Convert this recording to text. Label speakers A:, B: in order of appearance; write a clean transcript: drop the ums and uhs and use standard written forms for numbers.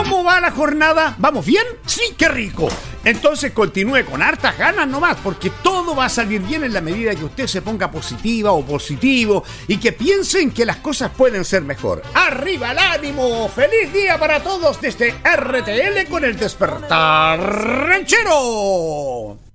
A: ¿Cómo va la jornada? ¿Vamos bien? Sí, qué rico. Entonces continúe con hartas ganas nomás, porque todo va a salir bien en la medida que usted se ponga positiva o positivo y que piensen que las cosas pueden ser mejor. ¡Arriba el ánimo! ¡Feliz día para todos desde RTL con el Despertar Ranchero!